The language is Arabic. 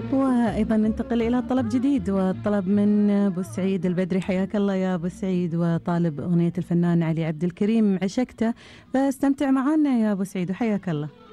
وأيضا ننتقل إلى طلب جديد، والطلب من أبو سعيد البدري. حياك الله يا أبو سعيد، وطالب أغنية الفنان علي عبد الكريم عشقته، فاستمتع معنا يا أبو سعيد وحياك الله.